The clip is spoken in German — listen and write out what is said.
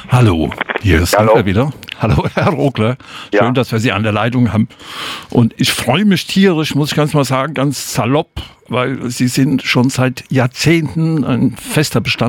Hallo, hier ist Hallo. er wieder. Hallo, Herr Rogler. Schön, Ja. dass wir Sie an der Leitung haben. Und ich freue mich tierisch, muss ich ganz mal sagen, ganz salopp, weil Sie sind schon seit Jahrzehnten ein fester Bestandteil